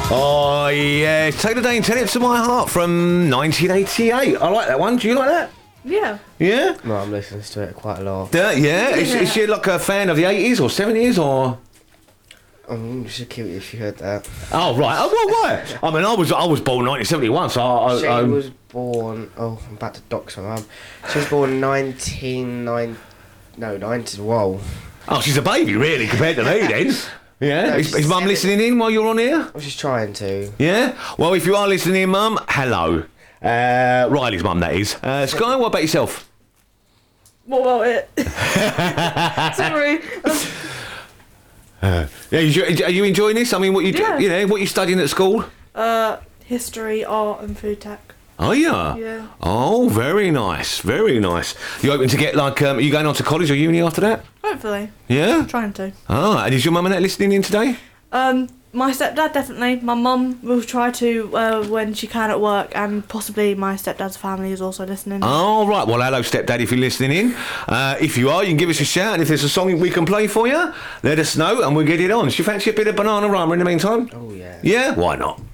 Oh, yeah. Take the day and tell it to my heart from 1988. I like that one. Do you like that? Yeah. Yeah? No, I'm listening to it quite a lot. Yeah? Is she like a fan of the 80s or 70s or...? You should kill you if you heard that. Oh, right. Oh, well, right. I mean, I was born 1971, so She was born... Oh, I'm about to dox my mum. She was born 90... Whoa. Oh, she's a baby, really, compared to me, then. Yeah? No, Is Mum listening in while you're on here? I was just trying to. Yeah? Well, if you are listening in, Mum, hello. Riley's mum, that is. Sky, what about yourself? What about it? Sorry. Yeah, are you enjoying this? I mean, what you studying at school? History, art, and food tech. Oh, yeah. Yeah. Oh, very nice, very nice. You hoping to get like? Are you going on to college or uni after that? Hopefully. Yeah. Trying to. Ah, and is your mum and that listening in today? My stepdad definitely. My mum will try to when she can at work, and possibly my stepdad's family is also listening. Oh, right. Well, hello, stepdad, if you're listening in. If you are, you can give us a shout, and if there's a song we can play for you, let us know, and we'll get it on. Do you fancy a bit of banana rama in the meantime? Oh, yeah. Yeah? Why not?